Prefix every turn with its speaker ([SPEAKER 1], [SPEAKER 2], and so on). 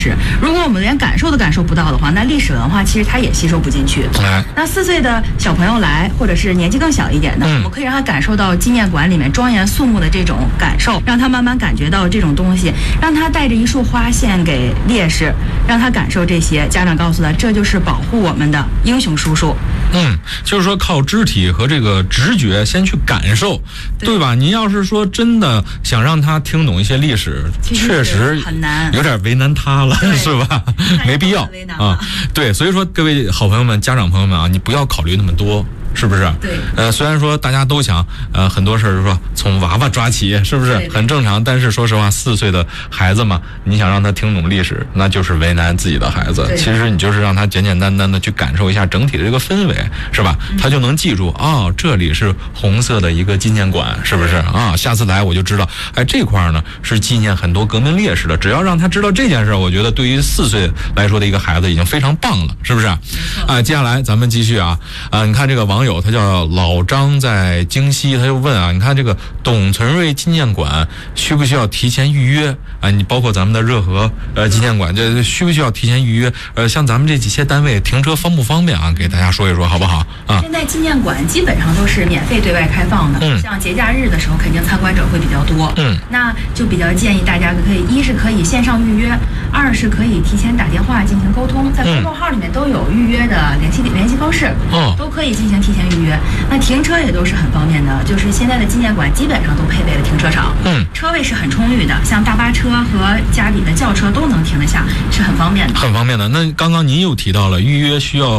[SPEAKER 1] 是，如果我们连感受都感受不到的话，那历史文化其实它也吸收不进去。那4岁的小朋友来，或者是年纪更小一点的，我们可以让他感受到纪念馆里面庄严肃穆的这种感受，让他慢慢感觉到这种东西，让他带着一束花献给烈士，让他感受这些。家长告诉他，这就是保护我们的英雄叔叔。
[SPEAKER 2] 就是说靠肢体和这个直觉先去感受，对吧？您要是说真的想让他听懂一些历史，确实
[SPEAKER 1] 很难，
[SPEAKER 2] 有点为难他了，是吧？没必要啊。对，所以说各位好朋友们、家长朋友们啊，你不要考虑那么多。是不是？
[SPEAKER 1] 对。
[SPEAKER 2] 虽然说大家都想，很多事儿说从娃娃抓起，是不是很正常？但是说实话，4岁的孩子嘛，你想让他听懂历史，那就是为难自己的孩子。其实你就是让他简简单单的去感受一下整体的这个氛围，是吧？他就能记住这里是红色的一个纪念馆，是不是啊？下次来我就知道，这块呢是纪念很多革命烈士的。只要让他知道这件事，我觉得对于4岁来说的一个孩子已经非常棒了，是不是？接下来咱们继续你看这个网友他叫老张，在京西，他就问你看这个董存瑞纪念馆需不需要提前预约你包括咱们的热河纪念馆，这需不需要提前预约？像咱们这几些单位停车方不方便给大家说一说好不好
[SPEAKER 1] 现在纪念馆基本上都是免费对外开放的，像节假日的时候肯定参观者会比较多，那就比较建议大家可以，一是可以线上预约，二是可以提前打电话进行沟通，在公众号里面都有预约的联系方式，都可以进行提前预约。那停车也都是很方便的，就是现在的纪念馆基本上都配备了停车场，车位是很充裕的，像大巴车和家里的轿车都能停得下，是很方便的。
[SPEAKER 2] 那刚刚您又提到了预约需要